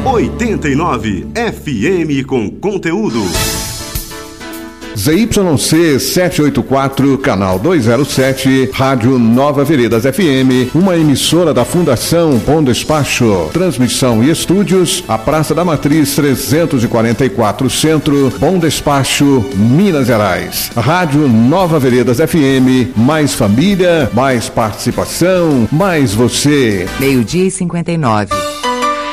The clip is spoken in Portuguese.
89 FM com conteúdo. ZYC 784, canal 207, Rádio Nova Veredas FM, uma emissora da Fundação Bom Despacho. Transmissão e estúdios, a Praça da Matriz 344 Centro, Bom Despacho, Minas Gerais. Rádio Nova Veredas FM, mais família, mais participação, mais você. 12:59.